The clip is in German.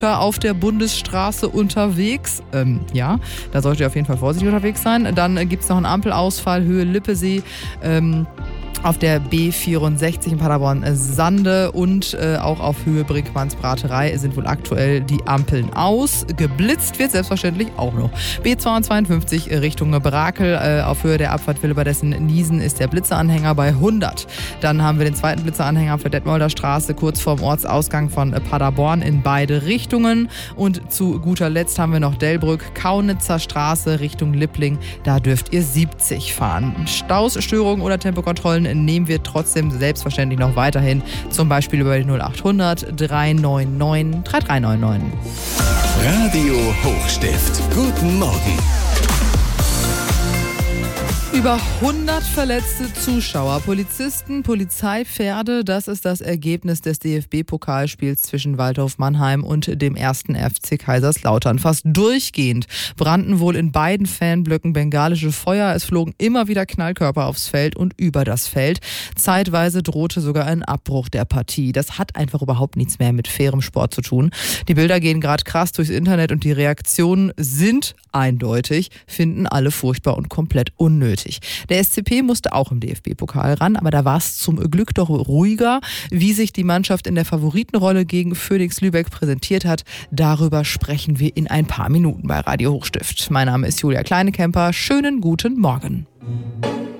auf der Bundesstraße unterwegs. Ja, da solltet ihr auf jeden Fall vorsichtig unterwegs sein. Dann gibt es noch einen Ampelausfall Höhe Lippesee. Auf der B64 in Paderborn-Sande und auch auf Höhe Brinkmanns Braterei sind wohl aktuell die Ampeln aus. Geblitzt wird selbstverständlich auch noch. B252 Richtung Brakel auf Höhe der Abfahrt Wilberdessen-Niesen ist der Blitzeranhänger bei 100. Dann haben wir den zweiten Blitzeranhänger auf der Detmolder Straße kurz vorm Ortsausgang von Paderborn in beide Richtungen. Und zu guter Letzt haben wir noch Delbrück, Kaunitzer Straße Richtung Lippling. Da dürft ihr 70 fahren. Staus, Störungen oder Tempokontrollen nehmen wir trotzdem selbstverständlich noch weiterhin, zum Beispiel über die 0800 399 3399. Radio Hochstift. Guten Morgen. Über 100 verletzte Zuschauer, Polizisten, Polizeipferde, das ist das Ergebnis des DFB-Pokalspiels zwischen Waldhof Mannheim und dem 1. FC Kaiserslautern. Fast durchgehend brannten wohl in beiden Fanblöcken bengalische Feuer. Es flogen immer wieder Knallkörper aufs Feld und über das Feld. Zeitweise drohte sogar ein Abbruch der Partie. Das hat einfach überhaupt nichts mehr mit fairem Sport zu tun. Die Bilder gehen gerade krass durchs Internet und die Reaktionen sind eindeutig, finden alle furchtbar und komplett unnötig. Der SCP musste auch im DFB-Pokal ran, aber da war es zum Glück doch ruhiger. Wie sich die Mannschaft in der Favoritenrolle gegen Phoenix Lübeck präsentiert hat, darüber sprechen wir in ein paar Minuten bei Radio Hochstift. Mein Name ist Julia Kleinekemper. Schönen guten Morgen.